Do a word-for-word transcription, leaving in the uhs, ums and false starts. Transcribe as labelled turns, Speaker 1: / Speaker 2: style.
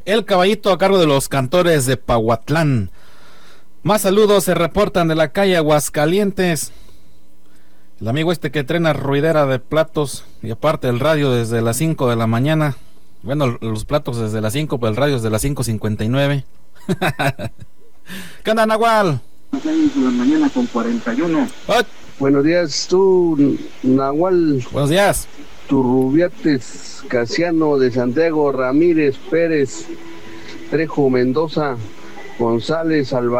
Speaker 1: El Caballito a cargo de los Cantores de Pahuatlán. Más saludos se reportan de la calle Aguascalientes. El amigo este que trena ruidera de platos y aparte el radio desde las cinco de la mañana. Bueno, los platos desde las cinco, pero el radio desde las cinco cincuenta y nueve. ¿Qué onda, Nahual?
Speaker 2: seis de la mañana con cuarenta y uno.
Speaker 1: ¡Oh!
Speaker 3: Buenos días, tú, Nahual.
Speaker 1: Buenos días.
Speaker 3: Turrubiates Casiano de Santiago, Ramírez Pérez, Trejo Mendoza, González Alvarado.